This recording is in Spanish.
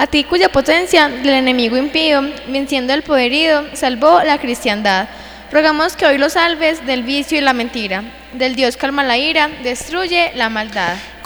A ti cuya potencia del enemigo impío, venciendo el poderido, salvó la cristiandad. Rogamos que hoy lo salves del vicio y la mentira, del Dios calma la ira, destruye la maldad.